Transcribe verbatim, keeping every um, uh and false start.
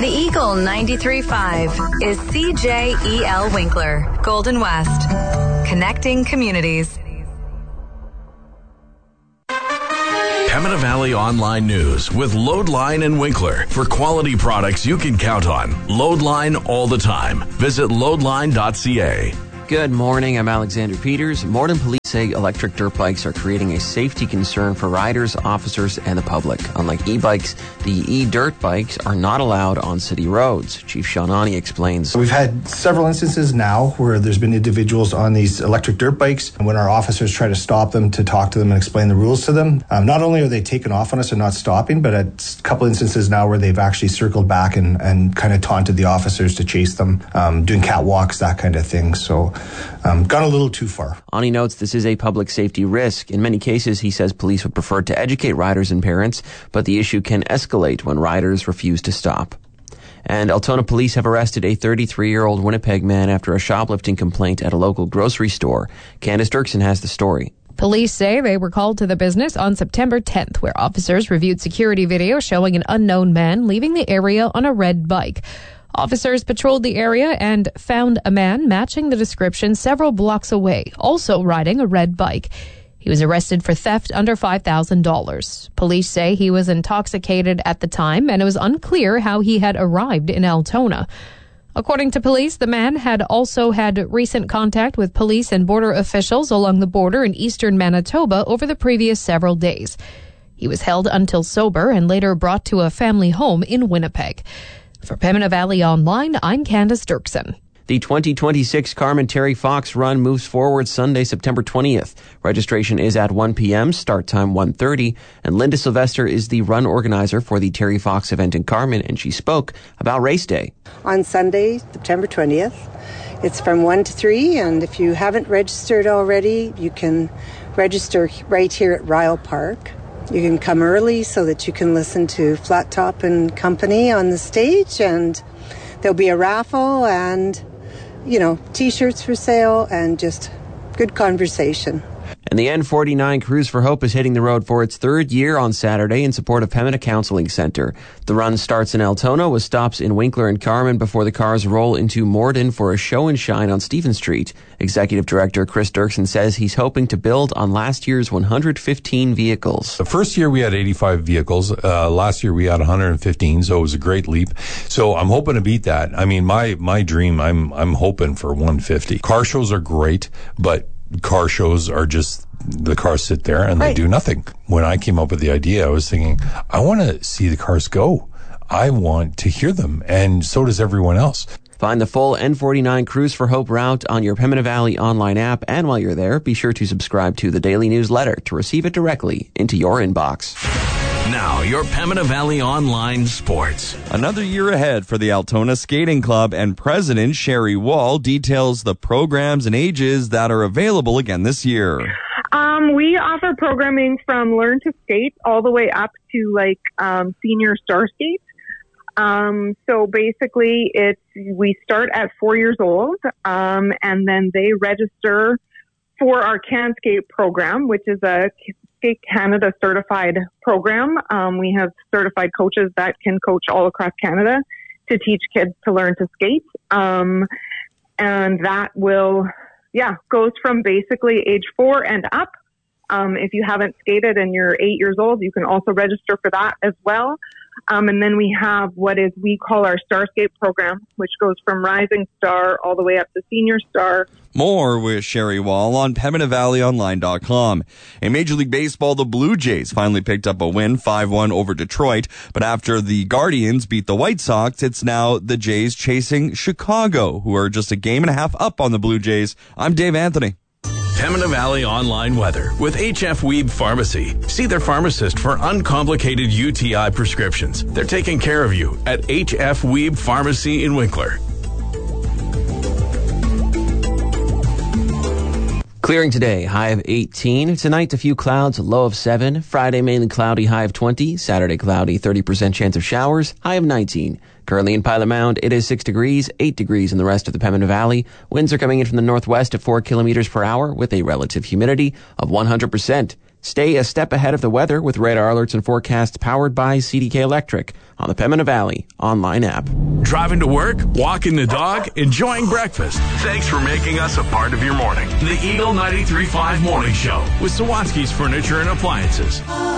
The Eagle ninety-three point five is C J E L Winkler, Golden West. Connecting communities. Pembina Valley Online News with Loadline and Winkler. For quality products you can count on. Loadline all the time. Visit loadline dot c a. Good morning, I'm Alexander Peters. Morden police say electric dirt bikes are creating a safety concern for riders, officers, and the public. Unlike e-bikes, the e-dirt bikes are not allowed on city roads. Chief Shawnani explains. We've had several instances now where there's been individuals on these electric dirt bikes, and when our officers try to stop them to talk to them and explain the rules to them, um, not only are they taken off on us and not stopping, but at a couple instances now where they've actually circled back and, and kind of taunted the officers to chase them, um, doing catwalks, that kind of thing. So Um, gone a little too far. Ani notes this is a public safety risk. In many cases, he says police would prefer to educate riders and parents, but the issue can escalate when riders refuse to stop. And Altona police have arrested a thirty-three-year-old Winnipeg man after a shoplifting complaint at a local grocery store. Candace Dirksen has the story. Police say they were called to the business on September tenth, where officers reviewed security video showing an unknown man leaving the area on a red bike. Officers patrolled the area and found a man matching the description several blocks away, also riding a red bike. He was arrested for theft under five thousand dollars. Police say he was intoxicated at the time, and it was unclear how he had arrived in Altona. According to police, the man had also had recent contact with police and border officials along the border in eastern Manitoba over the previous several days. He was held until sober and later brought to a family home in Winnipeg. For Pembina Valley Online, I'm Candace Dirksen. The twenty twenty-six Carmen Terry Fox Run moves forward Sunday, September twentieth. Registration is at one p.m., start time one thirty, and Linda Sylvester is the run organizer for the Terry Fox event in Carmen, and she spoke about race day. On Sunday, September twentieth, it's from one to three, and if you haven't registered already, you can register right here at Ryle Park. You can come early so that you can listen to Flat Top and Company on the stage, and there'll be a raffle and, you know, T-shirts for sale and just good conversation. And the N forty-nine Cruise for Hope is hitting the road for its third year on Saturday in support of Pembina Counseling Centre. The run starts in Altona with stops in Winkler and Carmen before the cars roll into Morden for a show and shine on Stephen Street. Executive Director Chris Dirksen says he's hoping to build on last year's one hundred fifteen vehicles. The first year we had eighty-five vehicles. Uh, last year we had one hundred fifteen, so it was a great leap. So I'm hoping to beat that. I mean, my, my dream, I'm, I'm hoping for one hundred fifty. Car shows are great, but car shows are just, the cars sit there and right. They do nothing. When I came up with the idea, I was thinking, I want to see the cars go. I want to hear them, and so does everyone else. Find the full N forty-nine Cruise for Hope route on your Pembina Valley online app, and while you're there, be sure to subscribe to the daily newsletter to receive it directly into your inbox. Now, your Pembina Valley Online Sports. Another year ahead for the Altona Skating Club, and President Sherry Wall details the programs and ages that are available again this year. Um, we offer programming from Learn to Skate all the way up to like um, Senior Star Skate. Um, so basically, it's we start at four years old, um, and then they register for our Can Skate program, which is a Skate Canada certified program. Um, we have certified coaches that can coach all across Canada to teach kids to learn to skate. Um, and that will, yeah, goes from basically age four and up. Um, if you haven't skated and you're eight years old, you can also register for that as well. Um, and then we have what is we call our Star Skate program, which goes from Rising Star all the way up to Senior Star. More with Sherry Wall on Pembina Valley Online dot com. In Major League Baseball, the Blue Jays finally picked up a win, five one over Detroit. But after the Guardians beat the White Sox, it's now the Jays chasing Chicago, who are just a game and a half up on the Blue Jays. I'm Dave Anthony. Pembina Valley Online Weather with H F Weeb Pharmacy. See their pharmacist for uncomplicated U T I prescriptions. They're taking care of you at H F Weeb Pharmacy in Winkler. Clearing today, high of eighteen. Tonight, a few clouds, low of seven. Friday, mainly cloudy, high of twenty. Saturday, cloudy, thirty percent chance of showers, high of nineteen. Currently in Pilot Mound, it is six degrees, eight degrees in the rest of the Pembina Valley. Winds are coming in from the northwest at four kilometers per hour with a relative humidity of one hundred percent. Stay a step ahead of the weather with radar alerts and forecasts powered by C D K Electric on the Pembina Valley online app. Driving to work, walking the dog, enjoying breakfast. Thanks for making us a part of your morning. The Eagle ninety-three point five Morning Show with Sawatsky's Furniture and Appliances.